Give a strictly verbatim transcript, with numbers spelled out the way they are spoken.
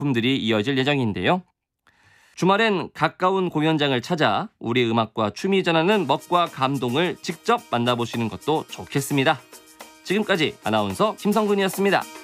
작품들이 이어질 예정인데요. 주말엔 가까운 공연장을 찾아 우리 음악과 춤이 전하는 멋과 감동을 직접 만나보시는 것도 좋겠습니다. 지금까지 아나운서 김성근이었습니다.